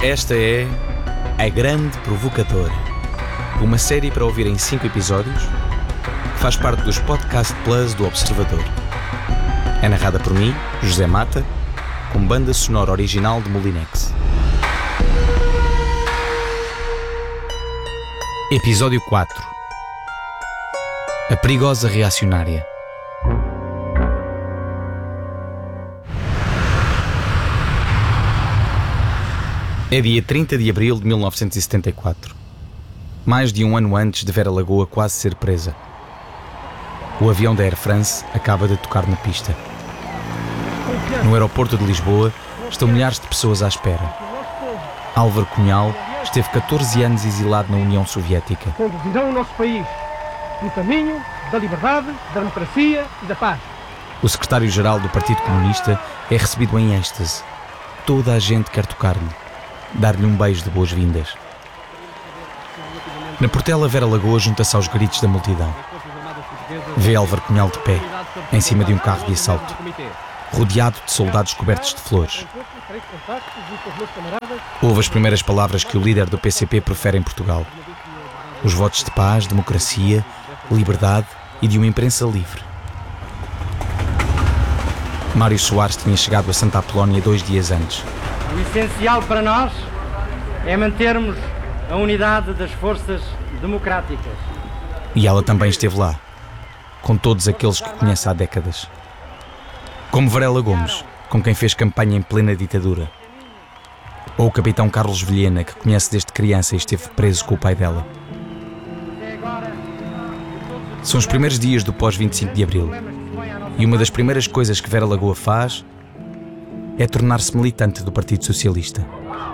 Esta é A Grande Provocadora, uma série para ouvir em 5 episódios que faz parte dos Podcast Plus do Observador. É narrada por mim, José Mata, com banda sonora original de Molinex. Episódio 4. A perigosa reacionária. É dia 30 de abril de 1974. Mais de um ano antes de Vera Lagoa quase ser presa. O avião da Air France acaba de tocar na pista. No aeroporto de Lisboa estão milhares de pessoas à espera. Álvaro Cunhal esteve 14 anos exilado na União Soviética. Conduzirão o nosso país no caminho da liberdade, da democracia e da paz. O secretário-geral do Partido Comunista é recebido em êxtase. Toda a gente quer tocar-lhe, dar-lhe um beijo de boas-vindas. Na Portela, Vera Lagoa junta-se aos gritos da multidão. Vê Álvaro Cunhal de pé, em cima de um carro de assalto, rodeado de soldados cobertos de flores. Ouve as primeiras palavras que o líder do PCP profere em Portugal. Os votos de paz, democracia, liberdade e de uma imprensa livre. Mário Soares tinha chegado a Santa Apolónia 2 dias antes. O essencial para nós é mantermos a unidade das forças democráticas. E ela também esteve lá, com todos aqueles que conhece há décadas. Como Varela Gomes, com quem fez campanha em plena ditadura. Ou o capitão Carlos Vilhena, que conhece desde criança e esteve preso com o pai dela. São os primeiros dias do pós-25 de Abril. E uma das primeiras coisas que Vera Lagoa faz é tornar-se militante do Partido Socialista.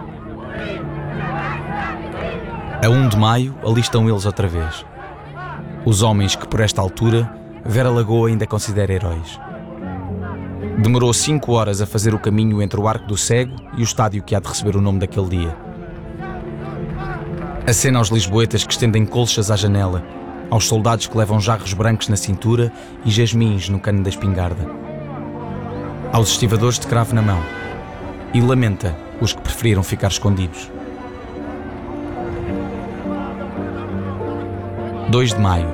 A 1 de maio, ali estão eles outra vez. Os homens que, por esta altura, Vera Lagoa ainda considera heróis. Demorou 5 horas a fazer o caminho entre o Arco do Cego e o estádio que há de receber o nome daquele dia. Acena aos lisboetas que estendem colchas à janela, aos soldados que levam jarros brancos na cintura e jasmins no cano da espingarda, aos estivadores de cravo na mão, e lamenta os que preferiram ficar escondidos. 2 de maio.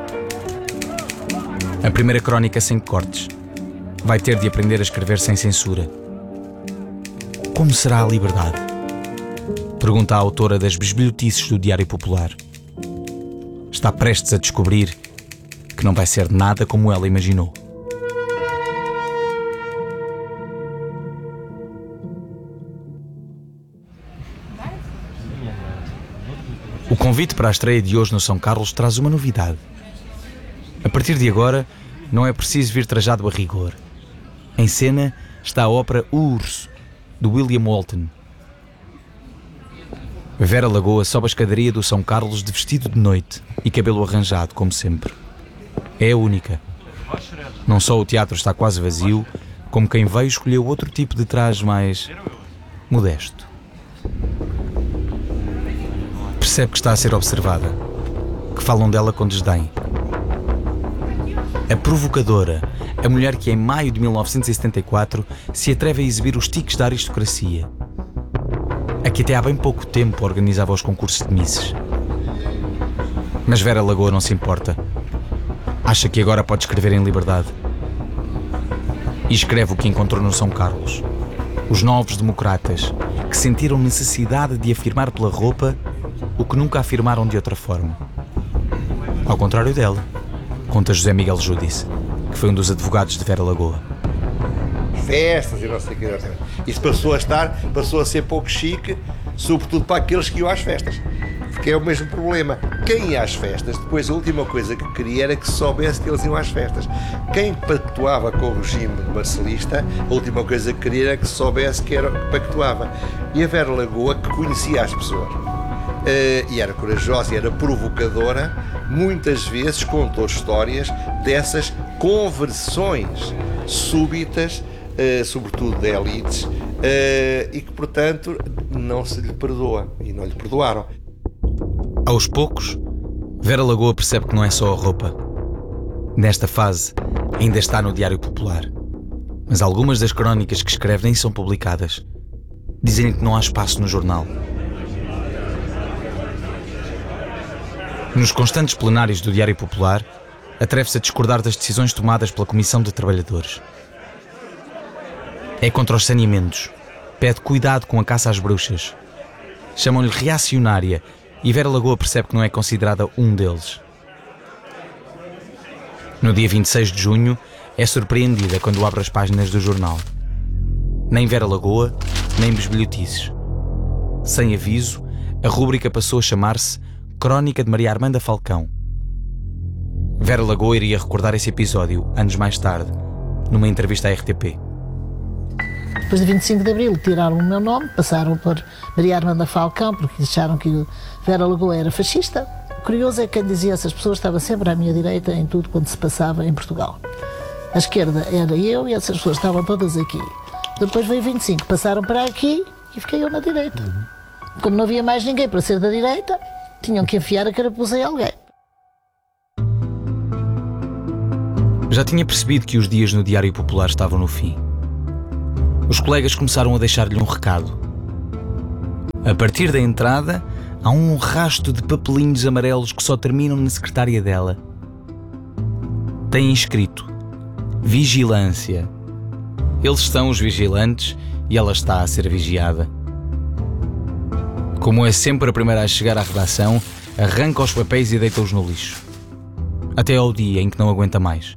A primeira crónica sem cortes. Vai ter de aprender a escrever sem censura. Como será a liberdade? Pergunta a autora das bisbilhotices do Diário Popular. Está prestes a descobrir que não vai ser nada como ela imaginou. O convite para a estreia de hoje no São Carlos traz uma novidade. A partir de agora, não é preciso vir trajado a rigor. Em cena está a ópera O Urso, de William Walton. Vera Lagoa sobe a escadaria do São Carlos de vestido de noite e cabelo arranjado, como sempre. É a única. Não só o teatro está quase vazio, como quem veio escolheu outro tipo de traje mais modesto. Percebe que está a ser observada, que falam dela com desdém. A provocadora, a mulher que em maio de 1974 se atreve a exibir os tiques da aristocracia. A que até há bem pouco tempo organizava os concursos de misses. Mas Vera Lagoa não se importa. Acha que agora pode escrever em liberdade. E escreve o que encontrou no São Carlos. Os novos democratas, que sentiram necessidade de afirmar pela roupa o que nunca afirmaram de outra forma. Ao contrário dela, conta José Miguel Júdice, que foi um dos advogados de Vera Lagoa. Festas e não sei o que. Isso passou a ser pouco chique, sobretudo para aqueles que iam às festas. Porque é o mesmo problema. Quem ia às festas, depois a última coisa que queria era que se soubesse que eles iam às festas. Quem pactuava com o regime marcelista, a última coisa que queria era que se soubesse que pactuava. E a Vera Lagoa, que conhecia as pessoas, e era corajosa e era provocadora, muitas vezes contou histórias dessas conversões súbitas, sobretudo de elites, e que, portanto, não se lhe perdoa, e não lhe perdoaram. Aos poucos, Vera Lagoa percebe que não é só a roupa. Nesta fase, ainda está no Diário Popular. Mas algumas das crónicas que escreve nem são publicadas. Dizem que não há espaço no jornal. Nos constantes plenários do Diário Popular, atreve-se a discordar das decisões tomadas pela Comissão de Trabalhadores. É contra os saneamentos, pede cuidado com a caça às bruxas. Chamam-lhe reacionária e Vera Lagoa percebe que não é considerada um deles. No dia 26 de junho, é surpreendida quando abre as páginas do jornal. Nem Vera Lagoa, nem bisbilhotices. Sem aviso, a rúbrica passou a chamar-se Crónica de Maria Armanda Falcão. Vera Lagoa iria recordar esse episódio, anos mais tarde, numa entrevista à RTP. Depois de 25 de Abril tiraram o meu nome, passaram por Maria Armanda Falcão, porque acharam que Vera Lagoa era fascista. O curioso é que quem dizia essas pessoas estava sempre à minha direita em tudo quando se passava em Portugal. À esquerda era eu e essas pessoas estavam todas aqui. Depois veio 25, passaram para aqui e fiquei eu na direita. Como não havia mais ninguém para ser da direita, tinham que enfiar a carapuça em alguém. Já tinha percebido que os dias no Diário Popular estavam no fim. Os colegas começaram a deixar-lhe um recado. A partir da entrada, há um rasto de papelinhos amarelos que só terminam na secretária dela. Tem escrito vigilância. Eles são os vigilantes e ela está a ser vigiada. Como é sempre a primeira a chegar à redação, arranca os papéis e deita-os no lixo. Até ao dia em que não aguenta mais.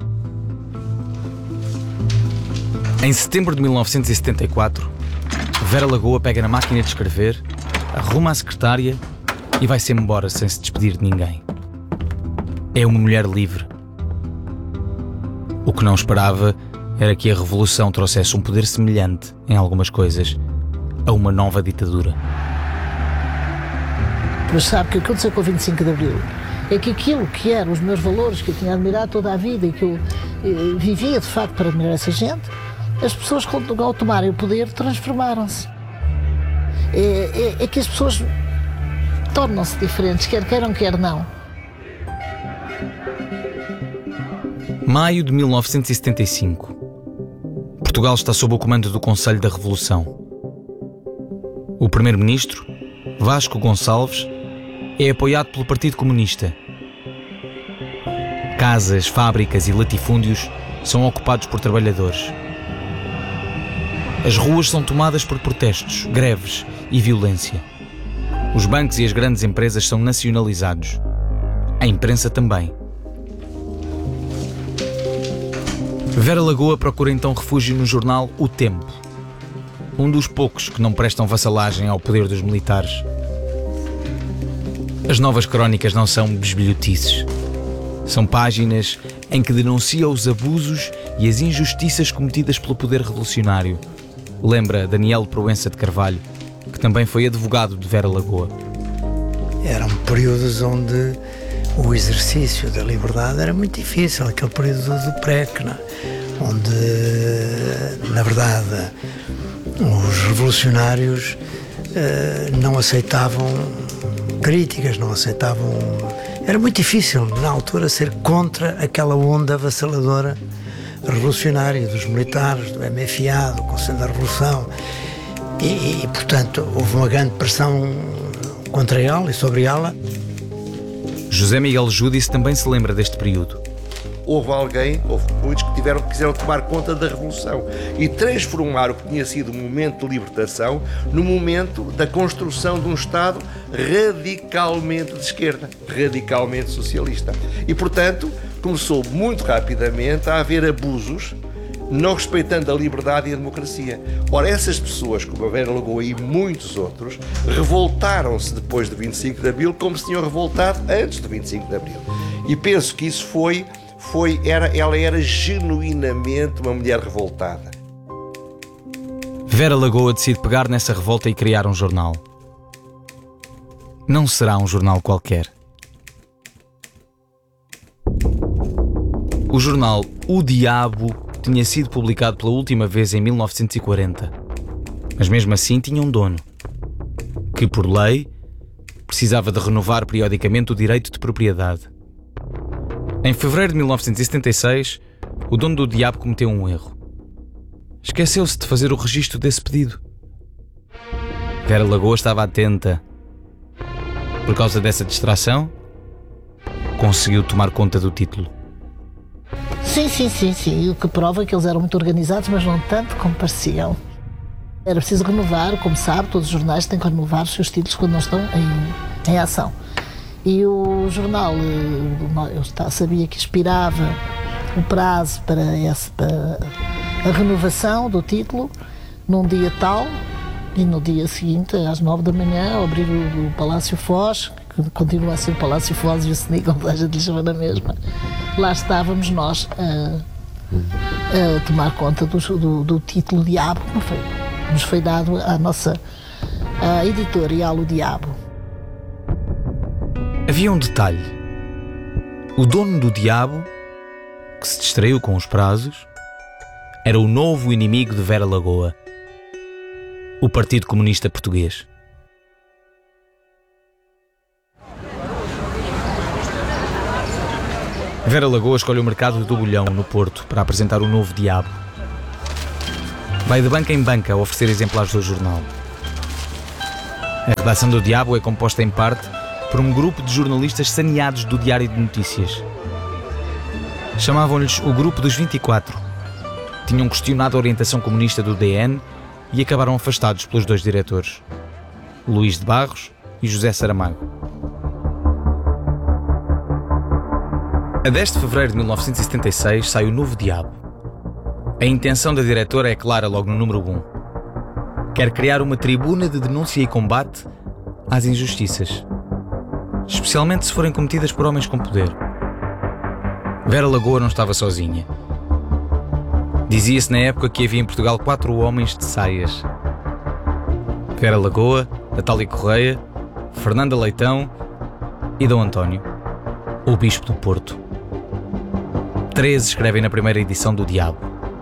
Em setembro de 1974, Vera Lagoa pega na máquina de escrever, arruma a secretária e vai-se embora sem se despedir de ninguém. É uma mulher livre. O que não esperava era que a revolução trouxesse um poder semelhante, em algumas coisas, a uma nova ditadura. Mas sabe o que aconteceu com o 25 de Abril? É que aquilo que eram os meus valores, que eu tinha admirado toda a vida e que eu vivia de facto para admirar essa gente, as pessoas, ao tomarem o poder, transformaram-se. É que as pessoas tornam-se diferentes, quer queiram, quer não. Maio de 1975. Portugal está sob o comando do Conselho da Revolução. O primeiro-ministro, Vasco Gonçalves, é apoiado pelo Partido Comunista. Casas, fábricas e latifúndios são ocupados por trabalhadores. As ruas são tomadas por protestos, greves e violência. Os bancos e as grandes empresas são nacionalizados. A imprensa também. Vera Lagoa procura então refúgio no jornal O Tempo, um dos poucos que não prestam vassalagem ao poder dos militares. As novas crónicas não são bisbilhotices. São páginas em que denuncia os abusos e as injustiças cometidas pelo poder revolucionário. Lembra Daniel Proença de Carvalho, que também foi advogado de Vera Lagoa. Eram períodos onde o exercício da liberdade era muito difícil, aquele período do PREC, onde, na verdade, os revolucionários não aceitavam críticas, não aceitavam... Era muito difícil, na altura, ser contra aquela onda avassaladora revolucionária dos militares, do MFA, do Conselho da Revolução. E, portanto, houve uma grande pressão contra ela e sobre ela. José Miguel Júdice também se lembra deste período. Houve muitos que quiseram tomar conta da Revolução e transformar o que tinha sido um momento de libertação no momento da construção de um Estado radicalmente de esquerda, radicalmente socialista. E, portanto, começou muito rapidamente a haver abusos, não respeitando a liberdade e a democracia. Ora, essas pessoas, como a Vera Lagoa e muitos outros, revoltaram-se depois do 25 de Abril como se tinham revoltado antes do 25 de Abril. E penso que isso ela era genuinamente uma mulher revoltada. Vera Lagoa decide pegar nessa revolta e criar um jornal. Não será um jornal qualquer. O jornal O Diabo tinha sido publicado pela última vez em 1940. Mas mesmo assim tinha um dono, que por lei precisava de renovar periodicamente o direito de propriedade. Em fevereiro de 1976, o dono do Diabo cometeu um erro. Esqueceu-se de fazer o registro desse pedido. Vera Lagoa estava atenta. Por causa dessa distração, conseguiu tomar conta do título. Sim. O que prova que eles eram muito organizados, mas não tanto como pareciam. Era preciso renovar, como sabe, todos os jornais têm que renovar os seus títulos quando não estão em ação. E o jornal, eu sabia que expirava o prazo para a renovação do título num dia tal, e no dia seguinte, às 9 da manhã, ao abrir o Palácio Foz, que continua a ser o Palácio Foz e o Senegal, a gente lhe chama na mesma, lá estávamos nós a tomar conta do título Diabo, que nos foi dado à nossa editorial O Diabo. Havia um detalhe. O dono do Diabo, que se distraiu com os prazos, era o novo inimigo de Vera Lagoa, o Partido Comunista Português. Vera Lagoa escolhe o mercado do Bolhão, no Porto, para apresentar o novo Diabo. Vai de banca em banca a oferecer exemplares do jornal. A redação do Diabo é composta em parte por um grupo de jornalistas saneados do Diário de Notícias. Chamavam-lhes o Grupo dos 24. Tinham questionado a orientação comunista do DN e acabaram afastados pelos dois diretores, Luís de Barros e José Saramago. A 10 de fevereiro de 1976 sai o novo Diabo. A intenção da diretora é clara logo no número 1. Quer criar uma tribuna de denúncia e combate às injustiças, especialmente se forem cometidas por homens com poder. Vera Lagoa não estava sozinha. Dizia-se na época que havia em Portugal 4 homens de saias: Vera Lagoa, Natália Correia, Fernanda Leitão e Dom António, o Bispo do Porto. 13 escrevem na primeira edição do Diabo.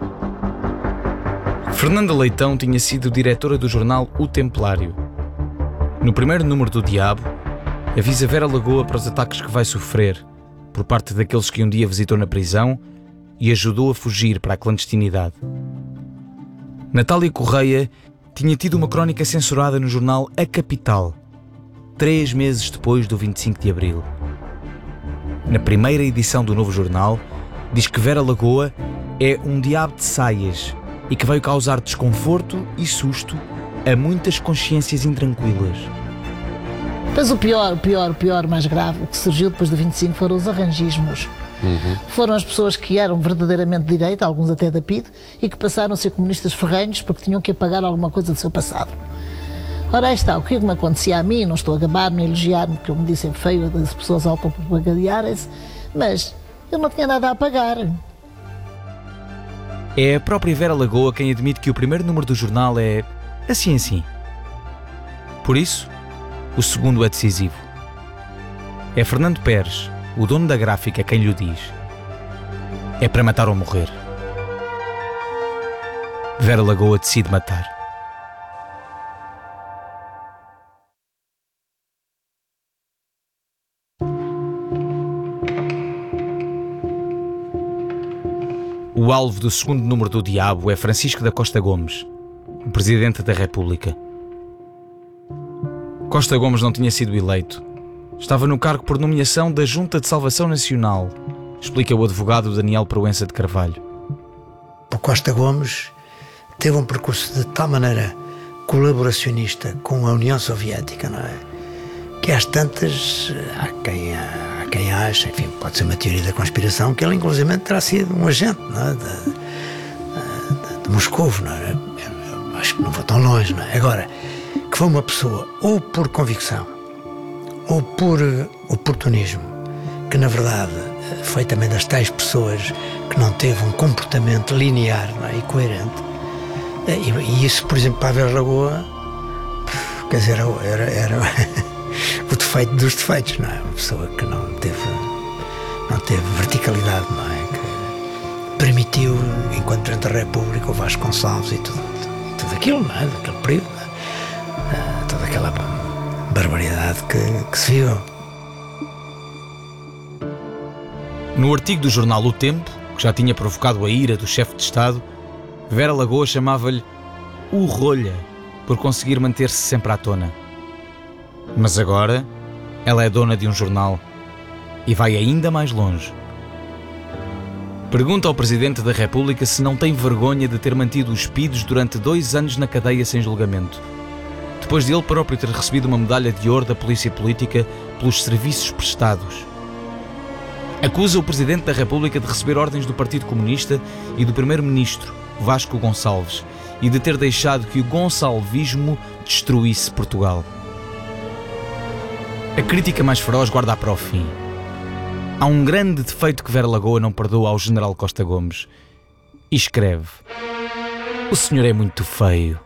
Fernanda Leitão tinha sido diretora do jornal O Templário. No primeiro número do Diabo, avisa Vera Lagoa para os ataques que vai sofrer por parte daqueles que um dia visitou na prisão e ajudou a fugir para a clandestinidade. Natália Correia tinha tido uma crónica censurada no jornal A Capital, 3 meses depois do 25 de Abril. Na primeira edição do novo jornal, diz que Vera Lagoa é um diabo de saias e que veio causar desconforto e susto a muitas consciências intranquilas. Mas o pior, mais grave, o que surgiu depois do 25 foram os arranjismos. Foram as pessoas que eram verdadeiramente de direita, alguns até da PIDE, e que passaram a ser comunistas ferrenhos porque tinham que apagar alguma coisa do seu passado. Ora, aí está, o que me acontecia a mim, não estou a gabar-me, a elogiar-me, porque eu me disse feio, as pessoas autopropagandizarem-se, mas eu não tinha nada a apagar. É a própria Vera Lagoa quem admite que o primeiro número do jornal é assim. Por isso, o segundo é decisivo. É Fernando Pérez, o dono da gráfica, quem lhe o diz. É para matar ou morrer. Vera Lagoa decide matar. O alvo do segundo número do Diabo é Francisco da Costa Gomes, o Presidente da República. Costa Gomes não tinha sido eleito. Estava no cargo por nomeação da Junta de Salvação Nacional, explica o advogado Daniel Proença de Carvalho. O Costa Gomes teve um percurso de tal maneira colaboracionista com a União Soviética, não é? Que às tantas, há quem acha, enfim, pode ser uma teoria da conspiração, que ele inclusive terá sido um agente, não é? de Moscou, não é? Eu acho que não vou tão longe, não é? Agora, que foi uma pessoa, ou por convicção, ou por oportunismo, que na verdade foi também das tais pessoas que não teve um comportamento linear, não é? E coerente. E isso, por exemplo, para a Vera Lagoa, quer dizer, era o defeito dos defeitos, não é? Uma pessoa que não teve verticalidade, não é? Que permitiu, enquanto Presidente da República, o Vasco Gonçalves e tudo aquilo, não é? Daquele período, toda aquela barbaridade que se viu. No artigo do jornal O Tempo, que já tinha provocado a ira do chefe de Estado, Vera Lagoa chamava-lhe o Rolha, por conseguir manter-se sempre à tona. Mas agora, ela é dona de um jornal E vai ainda mais longe. Pergunta ao Presidente da República se não tem vergonha de ter mantido os PIDs durante 2 anos na cadeia sem julgamento, depois de ele próprio ter recebido uma medalha de ouro da Polícia Política pelos serviços prestados. Acusa o Presidente da República de receber ordens do Partido Comunista e do Primeiro-Ministro, Vasco Gonçalves, e de ter deixado que o gonçalvismo destruísse Portugal. A crítica mais feroz guarda para o fim. Há um grande defeito que Vera Lagoa não perdoa ao General Costa Gomes. E escreve: o senhor é muito feio.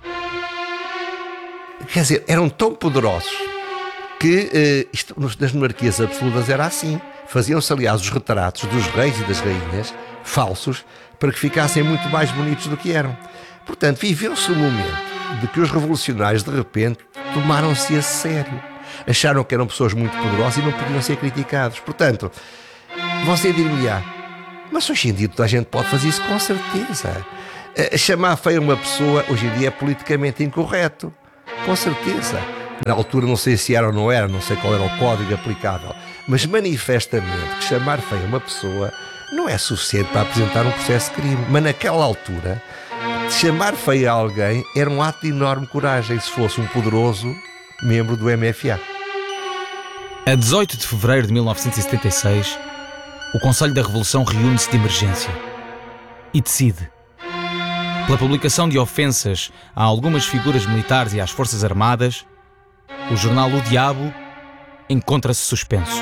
Quer dizer, eram tão poderosos que isto nas monarquias absolutas era assim. Faziam-se, aliás, os retratos dos reis e das rainhas falsos para que ficassem muito mais bonitos do que eram. Portanto, viveu-se um momento de que os revolucionários, de repente, tomaram-se a sério. Acharam que eram pessoas muito poderosas e não podiam ser criticados. Portanto, você diria, mas hoje em dia toda a gente pode fazer isso com certeza. Chamar feia uma pessoa hoje em dia é politicamente incorreto. Com certeza. Na altura não sei se era ou não era, não sei qual era o código aplicável, mas manifestamente que chamar feia uma pessoa não é suficiente para apresentar um processo de crime. Mas naquela altura, chamar feia a alguém era um ato de enorme coragem, se fosse um poderoso membro do MFA. A 18 de fevereiro de 1976, o Conselho da Revolução reúne-se de emergência e decide, pela publicação de ofensas a algumas figuras militares e às Forças Armadas, o jornal O Diabo encontra-se suspenso.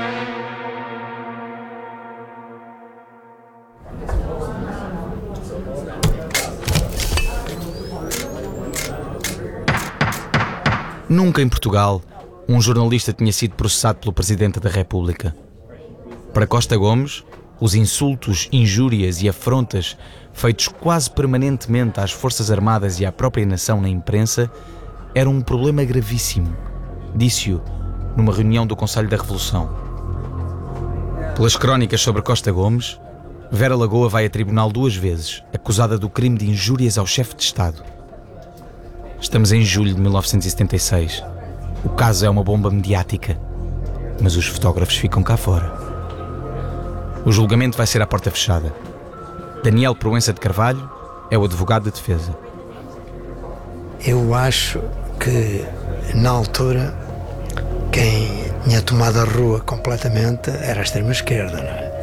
Nunca em Portugal um jornalista tinha sido processado pelo Presidente da República. Para Costa Gomes, os insultos, injúrias e afrontas feitos quase permanentemente às Forças Armadas e à própria nação na imprensa eram um problema gravíssimo. Disse-o numa reunião do Conselho da Revolução. Pelas crónicas sobre Costa Gomes, Vera Lagoa vai a tribunal 2 vezes, acusada do crime de injúrias ao chefe de Estado. Estamos em julho de 1976. O caso é uma bomba mediática, mas os fotógrafos ficam cá fora. O julgamento vai ser à porta fechada. Daniel Proença de Carvalho é o advogado de defesa. Eu acho que, na altura, quem tinha tomado a rua completamente era a extrema-esquerda, não é?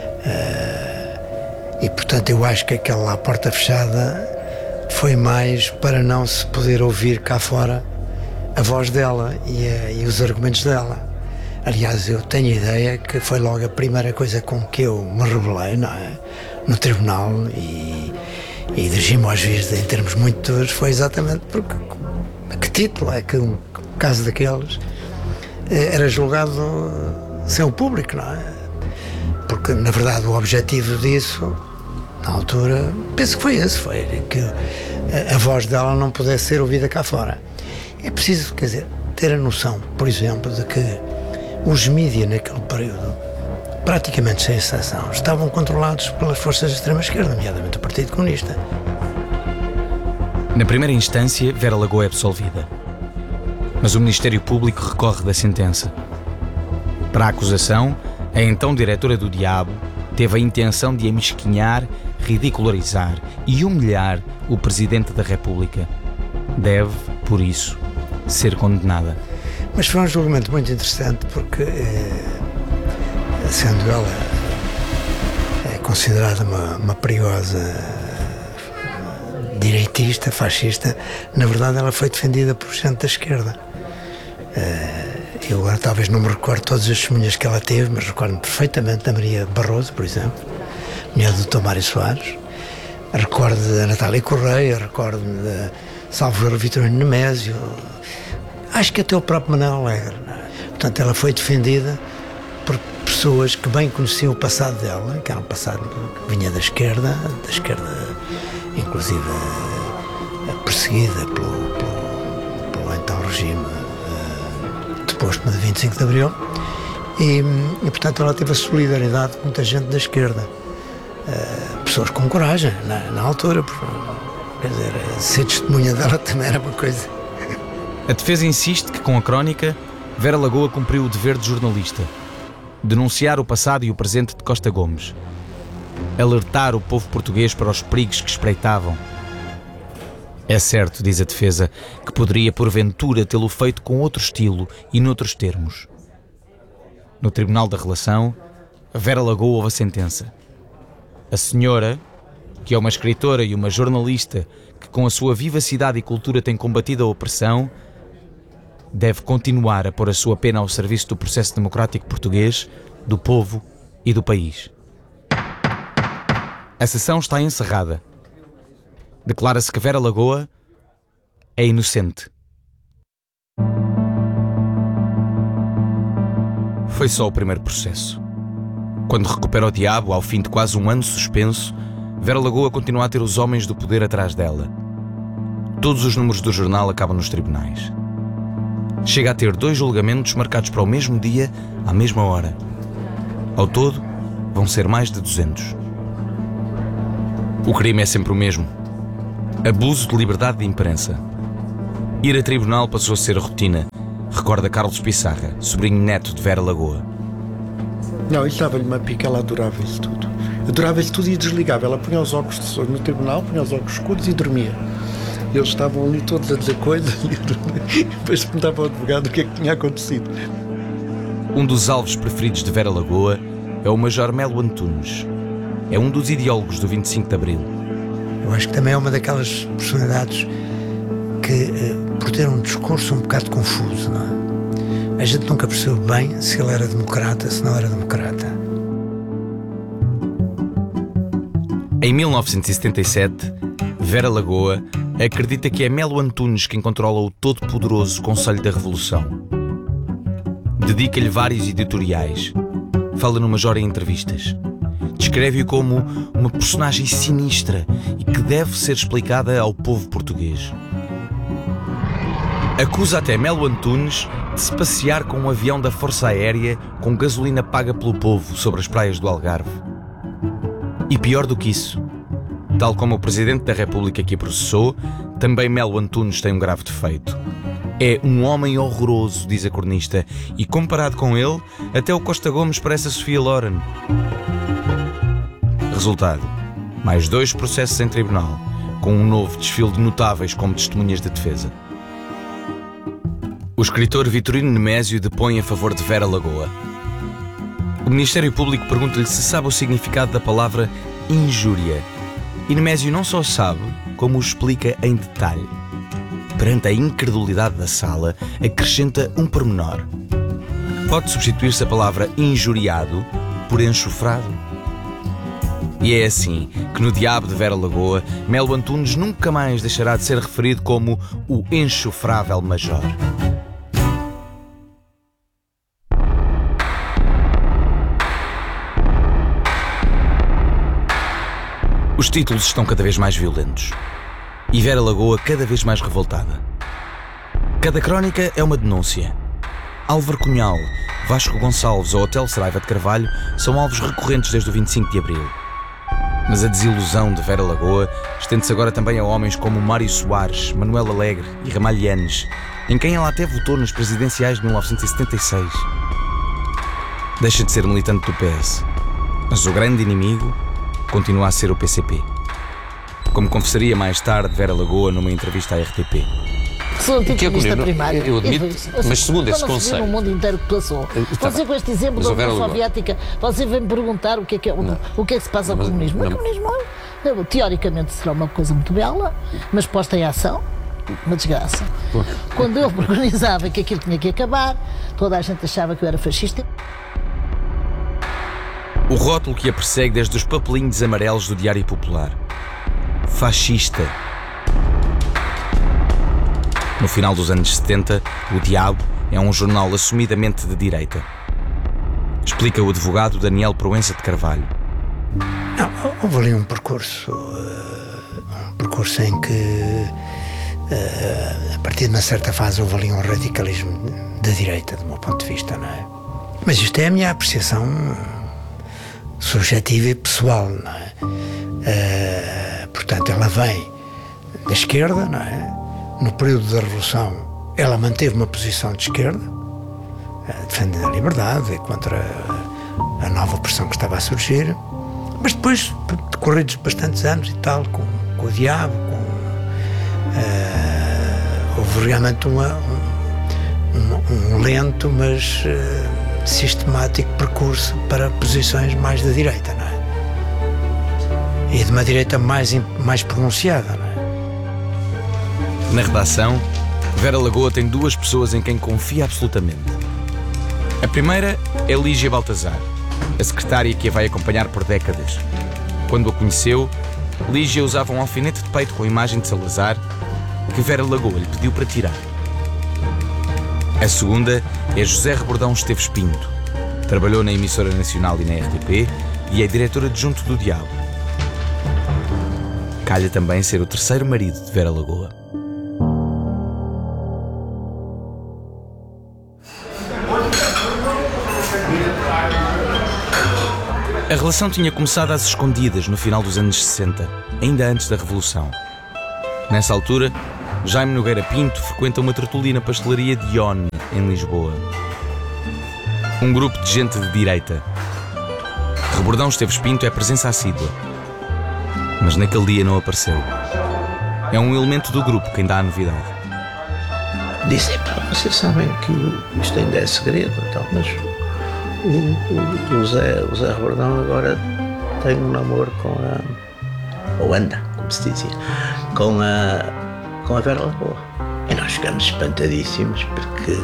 E, portanto, eu acho que aquela à porta fechada foi mais para não se poder ouvir cá fora a voz dela e os argumentos dela. Aliás, eu tenho a ideia que foi logo a primeira coisa com que eu me rebelei, não é? No tribunal e dirigi-me aos juízes em termos muito duros, foi exatamente porque que título é que um caso daqueles era julgado sem o público, não é? Porque, na verdade, o objetivo disso, na altura, penso que foi esse, foi que a voz dela não pudesse ser ouvida cá fora. É preciso, quer dizer, ter a noção, por exemplo, de que os mídias naquele período, praticamente sem exceção, estavam controlados pelas forças de extrema-esquerda, nomeadamente o Partido Comunista. Na primeira instância, Vera Lagoa é absolvida. Mas o Ministério Público recorre da sentença. Para a acusação, a então diretora do Diabo teve a intenção de amesquinhar, ridicularizar e humilhar o Presidente da República. Deve, por isso, ser condenada. Mas foi um julgamento muito interessante porque, sendo ela considerada uma perigosa direitista, fascista, na verdade ela foi defendida por gente da esquerda. Eu agora talvez não me recordo todas as testemunhas que ela teve, mas recordo-me perfeitamente da Maria Barroso, por exemplo, mulher do Dr. Mário Soares. Recordo da Natália Correia, recordo-me da Salvador Vitorino Nemésio, acho que até o próprio Manuel Alegre. Portanto, ela foi defendida por pessoas que bem conheciam o passado dela, que era um passado que vinha da esquerda inclusive perseguida pelo então regime deposto no 25 de Abril, e portanto ela teve a solidariedade com muita gente da esquerda, pessoas com coragem na altura, porque, quer dizer, ser testemunha dela também era uma coisa. A defesa insiste que, com a crónica, Vera Lagoa cumpriu o dever de jornalista. denunciar o passado e o presente de Costa Gomes, alertar o povo português para os perigos que espreitavam. É certo, diz a defesa, que poderia porventura tê-lo feito com outro estilo e noutros termos. No Tribunal da Relação, Vera Lagoa ouve a sentença. A senhora, que é uma escritora e uma jornalista que com a sua vivacidade e cultura tem combatido a opressão, deve continuar a pôr a sua pena ao serviço do processo democrático português, do povo e do país. A sessão está encerrada. Declara-se que Vera Lagoa é inocente. Foi só o primeiro processo. Quando recupera o diabo, ao fim de quase um ano suspenso, Vera Lagoa continua a ter os homens do poder atrás dela. Todos os números do jornal acabam nos tribunais. Chega a ter 2 julgamentos marcados para o mesmo dia, à mesma hora. Ao todo, vão ser mais de 200. O crime é sempre o mesmo: abuso de liberdade de imprensa. Ir a tribunal passou a ser rotina, recorda Carlos Pissarra, sobrinho neto de Vera Lagoa. Não, isso dava-lhe uma pica, ela adorava isso tudo. Adorava isso tudo e desligava. Ela punha os óculos de sol no tribunal, punha os óculos escuros e dormia. Eles estavam ali todos a dizer coisas e depois perguntava ao advogado o que é que tinha acontecido. Um dos alvos preferidos de Vera Lagoa é o Major Melo Antunes. É um dos ideólogos do 25 de Abril. Eu acho que também é uma daquelas personalidades que, por ter um discurso um bocado confuso, não é? A gente nunca percebeu bem se ele era democrata, se não era democrata. Em 1977, Vera Lagoa acredita que é Melo Antunes quem controla o todo-poderoso Conselho da Revolução. Dedica-lhe vários editoriais. Fala no Major em entrevistas. Descreve-o como uma personagem sinistra e que deve ser explicada ao povo português. Acusa até Melo Antunes de se passear com um avião da Força Aérea com gasolina paga pelo povo sobre as praias do Algarve. E pior do que isso, tal como o Presidente da República que a processou, também Melo Antunes tem um grave defeito. É um homem horroroso, diz a cronista, e comparado com ele, até o Costa Gomes parece a Sofia Loren. Resultado: mais 2 processos em tribunal, com um novo desfile de notáveis como testemunhas de defesa. O escritor Vitorino Nemésio depõe a favor de Vera Lagoa. O Ministério Público pergunta-lhe se sabe o significado da palavra injúria. E Nemésio não só sabe, como o explica em detalhe. Perante a incredulidade da sala, acrescenta um pormenor. Pode substituir-se a palavra injuriado por enxofrado? E é assim que no Diabo de Vera Lagoa, Melo Antunes nunca mais deixará de ser referido como o enxofrável Major. Os títulos estão cada vez mais violentos e Vera Lagoa cada vez mais revoltada. Cada crónica é uma denúncia. Álvaro Cunhal, Vasco Gonçalves ou Hotel Saraiva de Carvalho são alvos recorrentes desde o 25 de Abril. Mas a desilusão de Vera Lagoa estende-se agora também a homens como Mário Soares, Manuel Alegre e Ramalhianes, em quem ela até votou nas presidenciais de 1976. Deixa de ser militante do PS, mas o grande inimigo continua a ser o PCP. Como confessaria mais tarde Vera Lagoa numa entrevista à RTP. Sou anticomunista primário. Eu admito, mas segundo esse conceito... o mundo inteiro que passou. Você com este exemplo da União Soviética, você vem-me perguntar o que é que se passa ao comunismo. O comunismo, teoricamente, será uma coisa muito bela, mas posta em ação, uma desgraça. Quando eu preconizava que aquilo tinha que acabar, toda a gente achava que eu era fascista. O rótulo que a persegue desde os papelinhos amarelos do Diário Popular. Fascista. No final dos anos 70, o Diabo é um jornal assumidamente de direita. Explica o advogado Daniel Proença de Carvalho. Não, houve ali um percurso em que, a partir de uma certa fase, houve ali um radicalismo da direita, do meu ponto de vista, não é? Mas isto é a minha apreciação subjetiva e pessoal, não é? Portanto, ela vem da esquerda, não é? No período da Revolução, ela manteve uma posição de esquerda, defendendo a liberdade contra a nova pressão que estava a surgir. Mas depois, decorridos bastantes anos e tal, com o diabo, houve realmente um lento, mas sistemático percurso para posições mais da direita, não é? E de uma direita mais pronunciada, não é? Na redação, Vera Lagoa tem duas pessoas em quem confia absolutamente. A primeira é Lígia Baltazar, a secretária que a vai acompanhar por décadas. Quando a conheceu, Lígia usava um alfinete de peito com a imagem de Salazar que Vera Lagoa lhe pediu para tirar. A segunda é José Rebordão Esteves Pinto. Trabalhou na emissora nacional e na RTP e é diretora adjunto do Diabo. Calha também ser o terceiro marido de Vera Lagoa. A relação tinha começado às escondidas no final dos anos 60, ainda antes da Revolução. Nessa altura, Jaime Nogueira Pinto frequenta uma tertulia na pastelaria Dione, em Lisboa. Um grupo de gente de direita. Rebordão Esteves Pinto é presença assídua, mas naquele dia não apareceu. É um elemento do grupo quem dá a novidade. Disse, vocês sabem que isto ainda é segredo e tal, mas o Zé Rebordão agora tem um namoro ou anda, como se dizia, com a Vera Lagoa. E nós ficamos espantadíssimos porque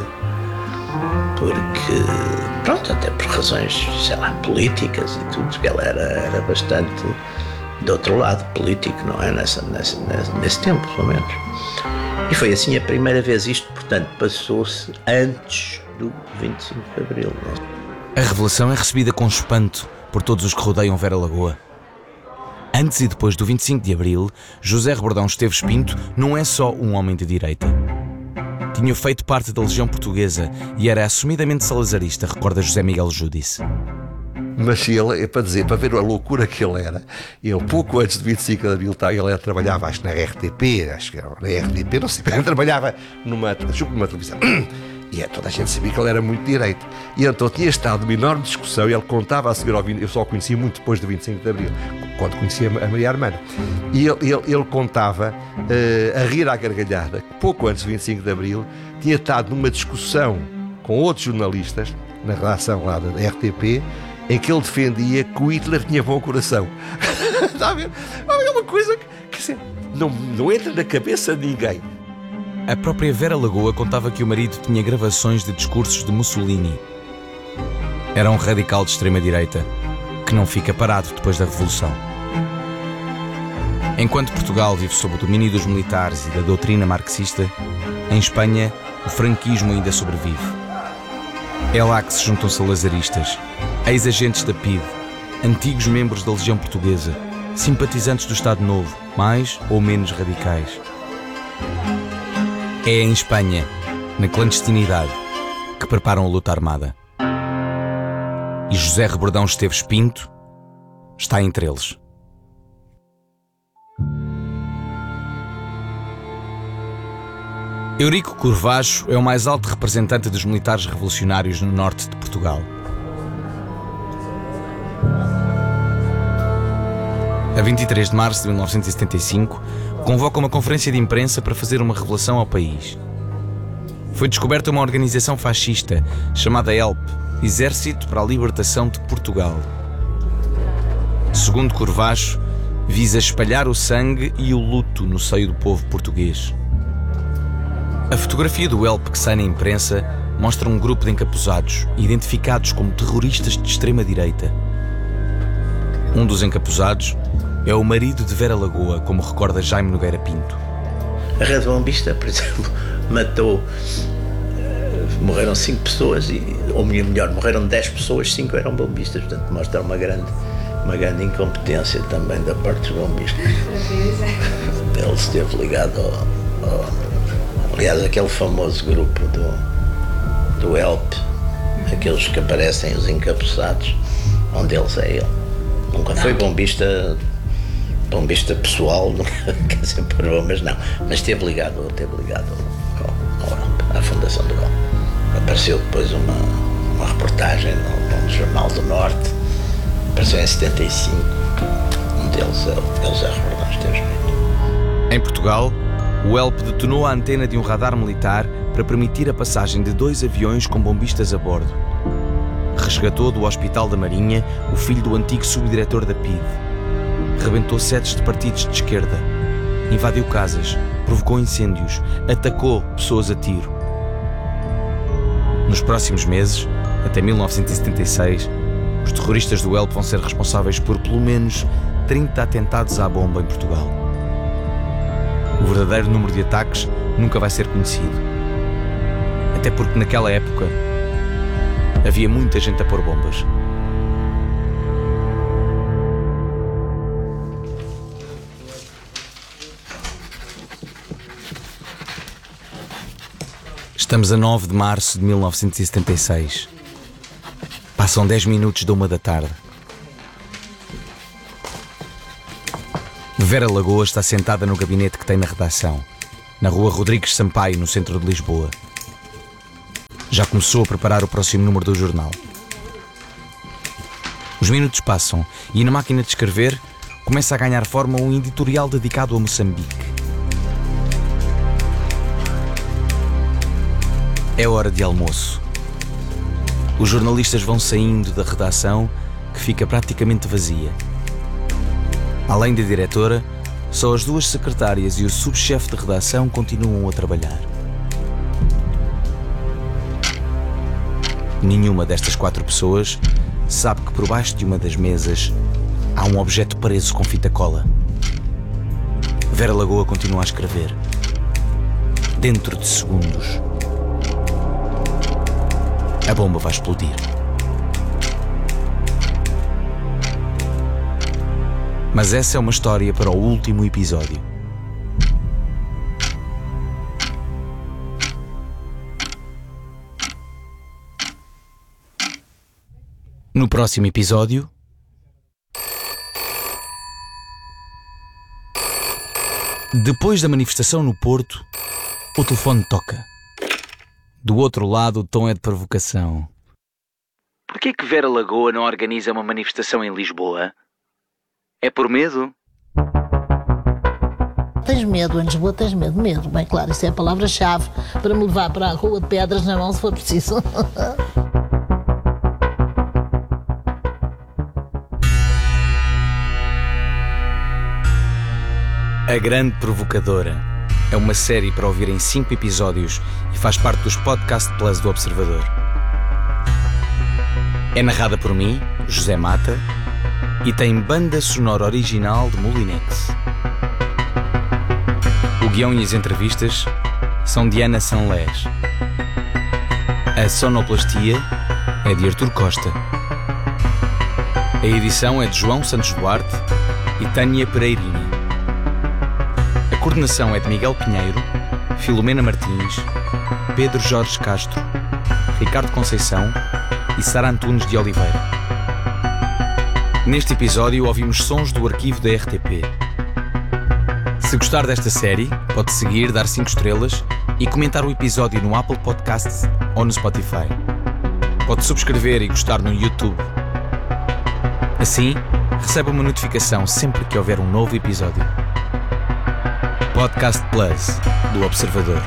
pronto, até por razões, sei lá, políticas e tudo, que ela era bastante do outro lado político, não é? Nesse tempo, pelo menos. E foi assim a primeira vez. Isto, portanto, passou-se antes do 25 de Abril. Não é? A revelação é recebida com espanto por todos os que rodeiam Vera Lagoa. Antes e depois do 25 de Abril, José Rebordão Esteves Pinto não é só um homem de direita. Tinha feito parte da Legião Portuguesa e era assumidamente salazarista, recorda José Miguel Júdice. Mas ele, para ver a loucura que ele era, ele pouco antes do 25 de Abril, ele trabalhava, acho que na RTP, não sei, ele trabalhava numa televisão. E toda a gente sabia que ele era muito direito. E então tinha estado numa enorme discussão e ele contava a seguir ao eu só o conheci muito depois do 25 de Abril, quando conhecia a Maria Armando. E ele contava, a rir à gargalhada, que pouco antes do 25 de Abril tinha estado numa discussão com outros jornalistas, na redação lá da RTP, em que ele defendia que o Hitler tinha bom coração. Está a ver? É uma coisa que não entra na cabeça de ninguém. A própria Vera Lagoa contava que o marido tinha gravações de discursos de Mussolini. Era um radical de extrema-direita, que não fica parado depois da Revolução. Enquanto Portugal vive sob o domínio dos militares e da doutrina marxista, em Espanha o franquismo ainda sobrevive. É lá que se juntam salazaristas, ex-agentes da PIDE, antigos membros da Legião Portuguesa, simpatizantes do Estado Novo, mais ou menos radicais. É em Espanha, na clandestinidade, que preparam a luta armada. E José Rebordão Esteves Pinto está entre eles. Eurico Corvacho é o mais alto representante dos militares revolucionários no norte de Portugal. A 23 de março de 1975, convoca uma conferência de imprensa para fazer uma revelação ao país. Foi descoberta uma organização fascista chamada ELP, Exército para a Libertação de Portugal. Segundo Corvacho, visa espalhar o sangue e o luto no seio do povo português. A fotografia do ELP que sai na imprensa mostra um grupo de encapuzados, identificados como terroristas de extrema-direita. Um dos encapuzados é o marido de Vera Lagoa, como recorda Jaime Nogueira Pinto. A Rede Bombista, por exemplo, morreram 5 pessoas, ou melhor, morreram 10 pessoas, 5 eram bombistas, portanto mostra uma grande incompetência também da parte dos bombistas. Ele esteve ligado aliás, aquele famoso grupo do ELP, aqueles que aparecem, os encapuçados, um deles é ele. Nunca foi bombista pessoal, quer dizer, mas não. Mas esteve ligado ao ELP, à fundação do ELP. Apareceu depois uma uma reportagem num jornal do Norte, apareceu em 75, um deles é o Zé Rebordão Esteves Brito. Em Portugal, o ELP detonou a antena de um radar militar para permitir a passagem de 2 aviões com bombistas a bordo. Resgatou do Hospital da Marinha o filho do antigo subdiretor da PIDE. Rebentou sedes de partidos de esquerda. Invadiu casas, provocou incêndios, atacou pessoas a tiro. Nos próximos meses, até 1976, os terroristas do ELP vão ser responsáveis por pelo menos 30 atentados à bomba em Portugal. O verdadeiro número de ataques nunca vai ser conhecido. Até porque naquela época havia muita gente a pôr bombas. Estamos a 9 de março de 1976. Passam 10 minutos da 1 da tarde. Vera Lagoa está sentada no gabinete que tem na redação, na rua Rodrigues Sampaio, no centro de Lisboa. Já começou a preparar o próximo número do jornal. Os minutos passam e na máquina de escrever começa a ganhar forma um editorial dedicado a Moçambique. É hora de almoço. Os jornalistas vão saindo da redação, que fica praticamente vazia. Além da diretora, só as 2 secretárias e o subchefe de redação continuam a trabalhar. Nenhuma destas 4 pessoas sabe que por baixo de uma das mesas há um objeto preso com fita cola. Vera Lagoa continua a escrever. Dentro de segundos, a bomba vai explodir. Mas essa é uma história para o último episódio. No próximo episódio... Depois da manifestação no Porto, o telefone toca. Do outro lado, o tom é de provocação. Porquê que Vera Lagoa não organiza uma manifestação em Lisboa? É por medo? Tens medo em Lisboa, tens medo. Medo, bem claro, isso é a palavra-chave para me levar para a rua de pedras na mão se for preciso. A Grande Provocadora é uma série para ouvir em 5 episódios e faz parte dos Podcast Plus do Observador. É narrada por mim, José Mata, e tem banda sonora original de Molinex. O guião e as entrevistas são de Ana Sanlés. A sonoplastia é de Artur Costa. A edição é de João Santos Duarte e Tânia Pereirini. A coordenação é de Miguel Pinheiro, Filomena Martins, Pedro Jorge Castro, Ricardo Conceição e Sara Antunes de Oliveira. Neste episódio ouvimos sons do arquivo da RTP. Se gostar desta série, pode seguir, dar 5 estrelas e comentar o episódio no Apple Podcasts ou no Spotify. Pode subscrever e gostar no YouTube. Assim, recebe uma notificação sempre que houver um novo episódio. Podcast Plus, do Observador.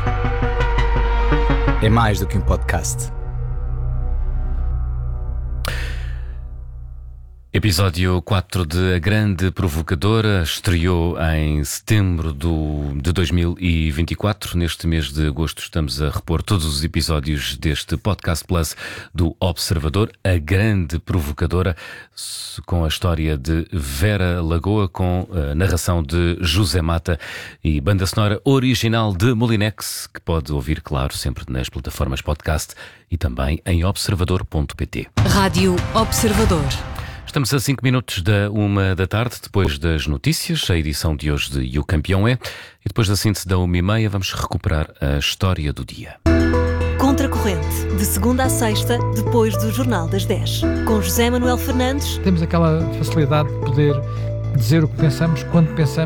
É mais do que um podcast. Episódio 4 de A Grande Provocadora estreou em setembro de 2024. Neste mês de agosto estamos a repor todos os episódios deste Podcast Plus do Observador. A Grande Provocadora, com a história de Vera Lagoa, com a narração de José Mata e banda sonora original de Molinex, que pode ouvir, claro, sempre nas plataformas podcast e também em observador.pt. Rádio Observador. Estamos a 5 minutos da 1 da tarde, depois das notícias, a edição de hoje de E o Campeão é, e depois da síntese da 1h30 vamos recuperar a história do dia. Contracorrente, de segunda a sexta, depois do Jornal das 10. Com José Manuel Fernandes. Temos aquela facilidade de poder dizer o que pensamos, quando pensamos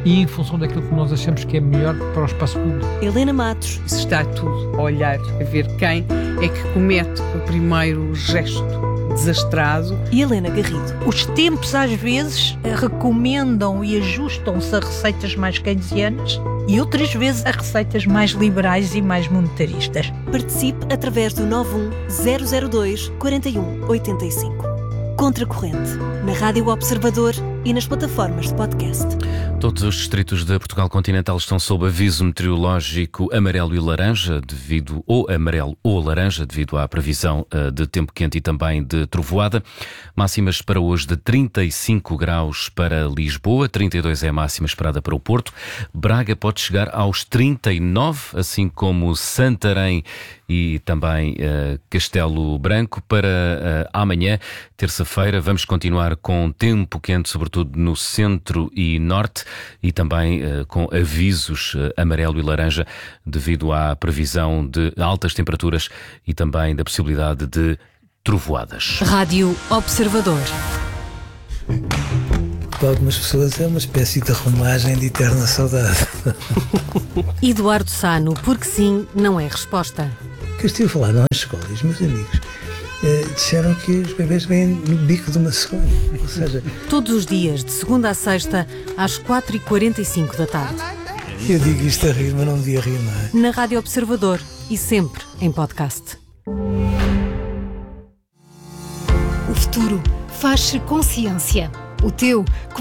e em função daquilo que nós achamos que é melhor para o espaço público. Helena Matos. Isso está tudo a olhar, a ver quem é que comete o primeiro gesto desastrado. E Helena Garrido. Os tempos às vezes recomendam e ajustam-se a receitas mais keynesianas e outras vezes a receitas mais liberais e mais monetaristas. Participe através do 91002 4185. Contracorrente, na Rádio Observador e nas plataformas de podcast. Todos os distritos de Portugal continental estão sob aviso meteorológico amarelo e laranja, devido à previsão de tempo quente e também de trovoada. Máximas para hoje de 35 graus para Lisboa, 32 é a máxima esperada para o Porto. Braga pode chegar aos 39, assim como Santarém e também Castelo Branco. Para amanhã, terça-feira, vamos continuar com tempo quente, sobretudo no centro e norte, e também com avisos amarelo e laranja devido à previsão de altas temperaturas e também da possibilidade de trovoadas. Rádio Observador. Para algumas pessoas é uma espécie de romagem de eterna saudade. Eduardo Sano, porque sim, não é resposta. Que eu estive a falar nas escolas, meus amigos disseram que os bebês vêm no bico de uma cegonha. Ou seja, todos os dias, de segunda a sexta, às 4h45 da tarde. Eu digo isto a rir, mas não devia rir, não é? Na Rádio Observador e sempre em podcast. O futuro faz-se consciência. O teu